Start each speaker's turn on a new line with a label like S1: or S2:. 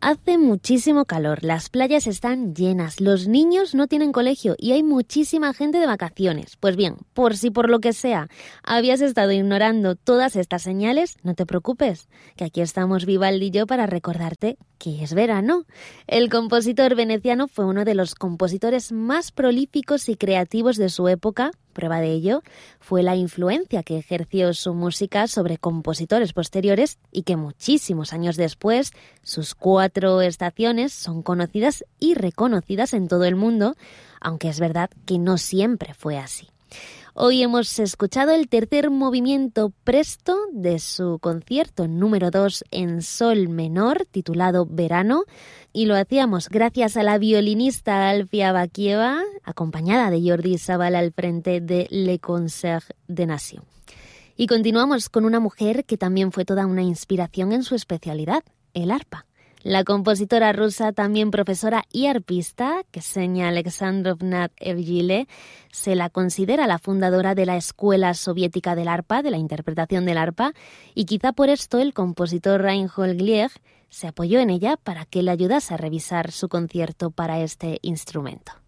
S1: Hace muchísimo calor, las playas están llenas, los niños no tienen colegio y hay muchísima gente de vacaciones. Pues bien, por si por lo que sea habías estado ignorando todas estas señales, no te preocupes, que aquí estamos Vivaldi y yo para recordarte que es verano. El compositor veneciano fue uno de los compositores más prolíficos y creativos de su época. Prueba de ello fue la influencia que ejerció su música sobre compositores posteriores y que muchísimos años después sus 4 estaciones son conocidas y reconocidas en todo el mundo, aunque es verdad que no siempre fue así. Hoy hemos escuchado el tercer movimiento presto de su concierto número 2 en sol menor, titulado Verano, y lo hacíamos gracias a la violinista Alfia Bakieva, acompañada de Jordi Sabal al frente de Le Concert des Nations. Y continuamos con una mujer que también fue toda una inspiración en su especialidad, el arpa. La compositora rusa, también profesora y arpista, Ksenia Alexandrovna Evgile, se la considera la fundadora de la Escuela Soviética del Arpa, de la interpretación del arpa, y quizá por esto el compositor Reinhold Glieg se apoyó en ella para que le ayudase a revisar su concierto para este instrumento.